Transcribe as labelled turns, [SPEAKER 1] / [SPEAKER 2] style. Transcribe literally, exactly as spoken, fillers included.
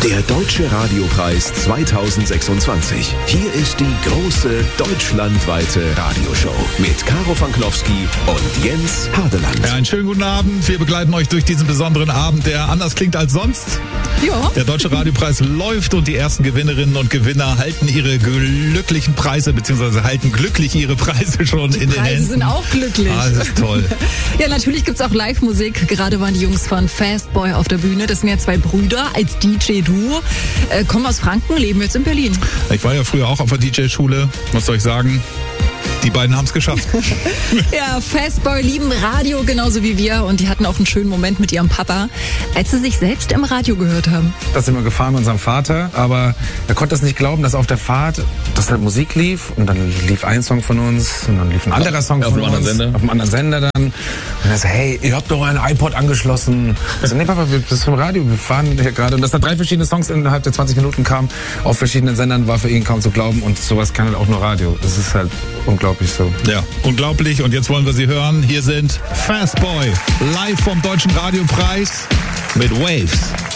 [SPEAKER 1] Der Deutsche Radiopreis zweitausendsechsundzwanzig. Hier ist die große deutschlandweite Radioshow mit Caro Fanklowski und Jens Hardeland.
[SPEAKER 2] Ja, einen schönen guten Abend. Wir begleiten euch durch diesen besonderen Abend, der anders klingt als sonst.
[SPEAKER 3] Ja.
[SPEAKER 2] Der Deutsche Radiopreis läuft und die ersten Gewinnerinnen und Gewinner halten ihre glücklichen Preise, beziehungsweise halten glücklich ihre Preise schon
[SPEAKER 3] die
[SPEAKER 2] in den
[SPEAKER 3] Preise
[SPEAKER 2] Händen.
[SPEAKER 3] sind auch glücklich.
[SPEAKER 2] Ah, das ist toll.
[SPEAKER 3] Ja, natürlich gibt's auch Live-Musik. Gerade waren die Jungs von Fastboy auf der Bühne. Das sind ja zwei Brüder als D J-Duo. Äh, kommen aus Franken, leben jetzt in Berlin.
[SPEAKER 2] Ich war ja früher auch auf der D J-Schule. Was soll ich sagen? Die beiden haben es geschafft.
[SPEAKER 3] Ja, Fastboy lieben Radio genauso wie wir und die hatten auch einen schönen Moment mit ihrem Papa, als sie sich selbst im Radio gehört haben.
[SPEAKER 4] Da sind wir gefahren mit unserem Vater, aber er konnte es nicht glauben, dass auf der Fahrt, dass halt Musik lief und dann lief ein Song von uns und dann lief ein anderer Song
[SPEAKER 5] ja,
[SPEAKER 4] von
[SPEAKER 5] auf einem
[SPEAKER 4] uns.
[SPEAKER 5] anderen Sender.
[SPEAKER 4] Auf einem anderen Sender dann. Und er so, hey, ihr habt doch ein iPod angeschlossen. Ich so, nee, Papa, das ist vom Radio, wir fahren hier gerade. Und dass da drei verschiedene Songs innerhalb der zwanzig Minuten kamen, auf verschiedenen Sendern, war für ihn kaum zu glauben und sowas kann halt auch nur Radio. Das ist halt unglaublich so.
[SPEAKER 2] Ja, unglaublich. Und jetzt wollen wir sie hören. Hier sind Fastboy, live vom Deutschen Radiopreis mit Waves.